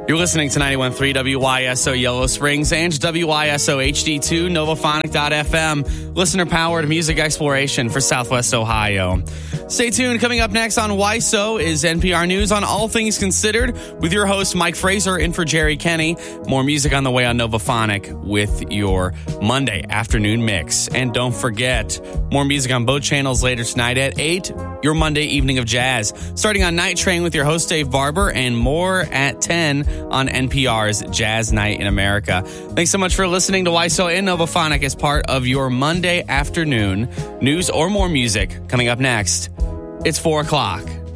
You're listening to 91.3 WYSO Yellow Springs and WYSO HD2 Novophonic.fm, listener-powered music exploration for Southwest Ohio. Stay tuned. Coming up next on YSO is NPR News on All Things Considered with your host Mike Fraser in for Jerry Kenny. More music on the way on Novophonic with your Monday afternoon mix. And don't forget, more music on both channels later tonight at 8, your Monday evening of jazz. Starting on Night Train with your host Dave Barber and more at 10 on NPR's Jazz Night in America. Thanks so much for listening to YSO and Novophonic as part of your Monday afternoon news or more music. Coming up next, it's 4 o'clock.